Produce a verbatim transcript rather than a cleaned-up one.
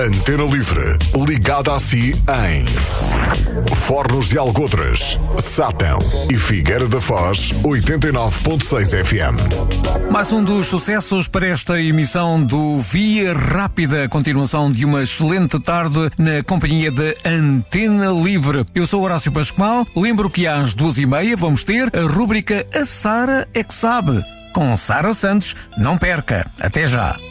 Antena Livre, ligada a si em Fornos de Algotras, Sátão e Figueira da Foz, oitenta e nove ponto seis F M. Mais um dos sucessos para esta emissão do Via Rápida, continuação de uma excelente tarde na companhia da Antena Livre. Eu sou Horácio Pascoal, lembro que às duas e meia vamos ter a rúbrica A Sara é que Sabe, com Sara Santos. Não perca, até já.